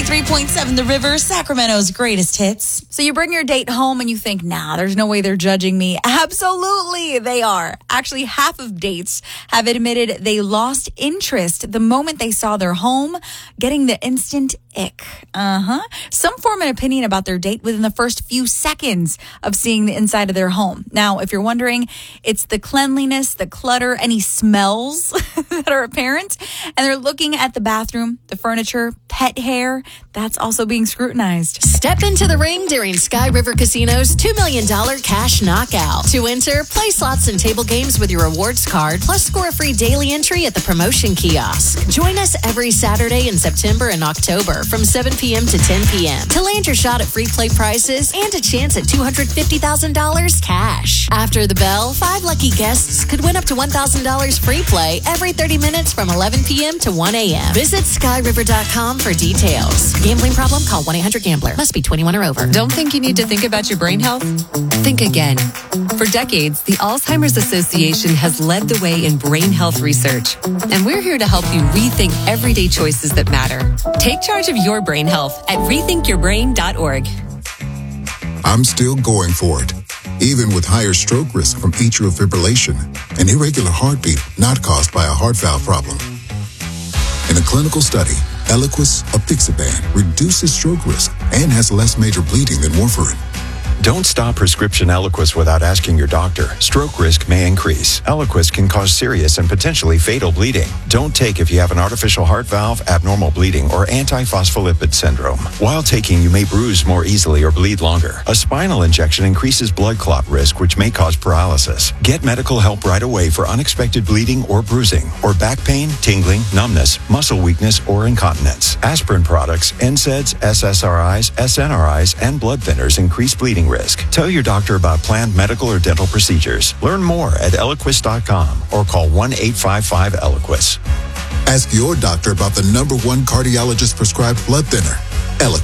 93.7 The River, Sacramento's greatest hits. So you bring your date home and you think, nah, there's no way they're judging me. Absolutely, they are. Actually, half of dates have admitted they lost interest the moment they saw their home, getting the instant ick. Some form an opinion about their date within the first few seconds of seeing the inside of their home. Now, if you're wondering, it's the cleanliness, the clutter, any smells that are apparent, and they're looking at the bathroom, the furniture, pet hair, that's also being scrutinized. Step into the ring during Sky River Casino's $2 million cash knockout. To enter, play slots and table games with your rewards card, plus score a free daily entry at the promotion kiosk. Join us every Saturday in September and October from 7 p.m. to 10 p.m. to land your shot at free play prizes and a chance at $250,000 cash. After the bell, 5 lucky guests could win up to $1,000 free play every 30 minutes from 11 p.m. to 1 a.m. Visit skyriver.com for details. Gambling problem? Call 1-800-GAMBLER. Must be 21 or over. Don't think you need to think about your brain health? Think again. For decades, the Alzheimer's Association has led the way in brain health research. And we're here to help you rethink everyday choices that matter. Take charge of your brain health at rethinkyourbrain.org. I'm still going for it, even with higher stroke risk from atrial fibrillation, an irregular heartbeat not caused by a heart valve problem. In a clinical study, Eliquis apixaban reduces stroke risk and has less major bleeding than warfarin. Don't stop prescription Eliquis without asking your doctor. Stroke risk may increase. Eliquis can cause serious and potentially fatal bleeding. Don't take if you have an artificial heart valve, abnormal bleeding, or antiphospholipid syndrome. While taking, you may bruise more easily or bleed longer. A spinal injection increases blood clot risk, which may cause paralysis. Get medical help right away for unexpected bleeding or bruising, or back pain, tingling, numbness, muscle weakness, or incontinence. Aspirin products, NSAIDs, SSRIs, SNRIs, and blood thinners increase bleeding risk. Tell your doctor about planned medical or dental procedures. Learn more at Eliquis.com or call 1-855-ELIQUIS. Ask your doctor about the #1 cardiologist prescribed blood thinner,